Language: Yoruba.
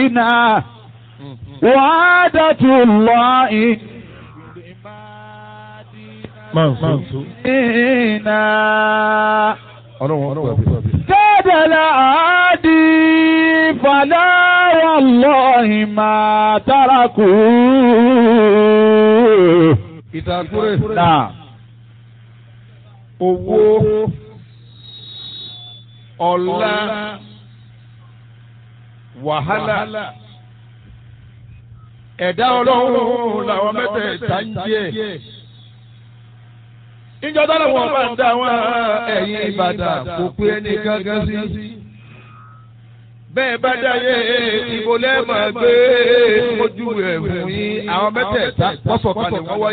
علينا وعادة الله كاد العادي فلا والله ما تركوه. نعم. owó ọlá wàhálà ẹ̀dá ọlọ́run làwọn mẹ́tẹ̀ẹ̀ta ń jẹ́. ìjọba làwọn bá ń dá wọn ẹ̀yìn Ìbàdàn kò pé ẹni gángan sí. bẹ́ẹ̀ bá dáyé ìbò lẹ́ẹ̀mọ̀ gbé ojú ẹ̀ fún yín àwọn mẹ́tẹ̀ẹ̀ta wọ́n sọ̀kalẹ̀ wọ́n wáyé.